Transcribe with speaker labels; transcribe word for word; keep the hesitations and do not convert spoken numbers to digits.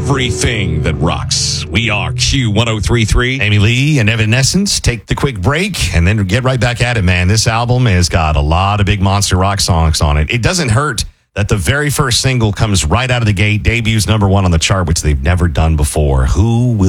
Speaker 1: everything that rocks. We are Q ten thirty-three.
Speaker 2: Amy Lee and Evanescence take the quick break and then get right back at it, man. This album has got a lot of big monster rock songs on it. It doesn't hurt that the very first single comes right out of the gate, debuts number one on the chart, which they've never done before. Who will